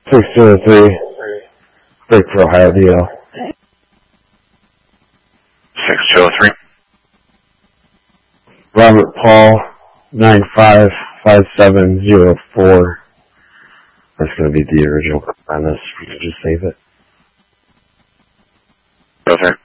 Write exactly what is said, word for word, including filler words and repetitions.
six zero three, break for Ohio D L. six zero three. Robert Paul, nine five five seven zero four. That's going to be the original on this. We can just save it. Okay.